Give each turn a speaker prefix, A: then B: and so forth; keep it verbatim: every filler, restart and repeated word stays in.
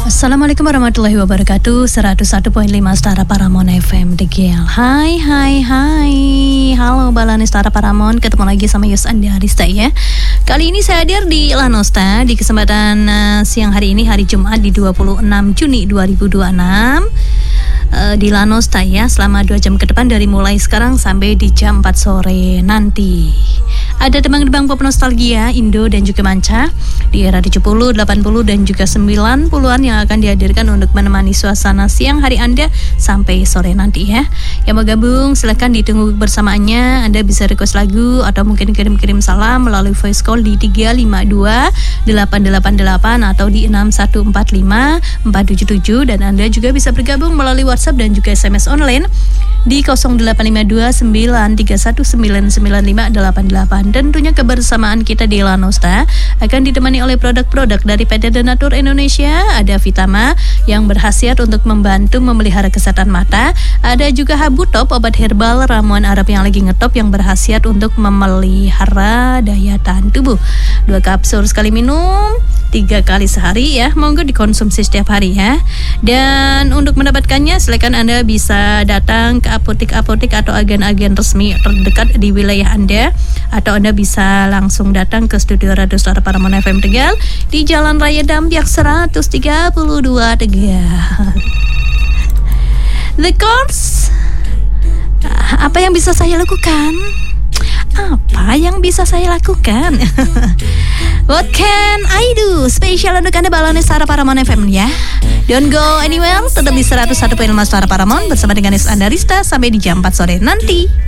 A: Assalamualaikum warahmatullahi wabarakatuh. seratus satu koma lima Setara Paramon F M D G L. Hai hai hai. Halo Balani Setara Paramon, ketemu lagi sama Yus Andi Arista ya. Kali ini saya hadir di Lanosta di kesempatan uh, siang hari ini, hari Jumat di dua puluh enam Juni dua ribu dua puluh enam. uh, Di Lanosta ya, selama dua jam ke depan dari mulai sekarang sampai di jam empat sore nanti. Ada tembang-tembang pop nostalgia, Indo dan juga manca di era tujuh puluh, delapan puluh dan juga sembilan puluhan yang akan dihadirkan untuk menemani suasana siang hari Anda sampai sore nanti ya. Yang mau gabung silahkan ditunggu bersamaannya. Anda bisa request lagu atau mungkin kirim-kirim salam melalui voice call di tiga lima dua delapan delapan delapan atau di enam satu empat lima empat tujuh tujuh, dan Anda juga bisa bergabung melalui WhatsApp dan juga S M S online di nol delapan lima dua sembilan tiga satu sembilan sembilan lima delapan delapan. Dan tentunya kebersamaan kita di Lanosta akan ditemani oleh produk-produk dari P T Donatur Indonesia. Ada Vitama yang berkhasiat untuk membantu memelihara kesehatan mata. Ada juga Habu Top, obat herbal ramuan Arab yang lagi ngetop yang berkhasiat untuk memelihara daya tahan tubuh. Dua kapsul sekali minum, tiga kali sehari ya. Monggo dikonsumsi setiap hari ya. Dan untuk mendapatkannya silakan Anda bisa datang ke apotek-apotek atau agen-agen resmi terdekat di wilayah Anda, atau Anda bisa langsung datang ke studio Radio Setara Paramon F M Tegal di Jalan Raya Dampyak seratus tiga puluh dua Tegal. The course, apa yang bisa saya lakukan? Apa yang bisa saya lakukan? What can I do? Spesial untuk Anda Balani Setara Paramon F M ya. Don't go anywhere, tetap di seratus satu koma lima Setara Paramon bersama dengan Yus Andi Arista sampai di jam empat sore nanti.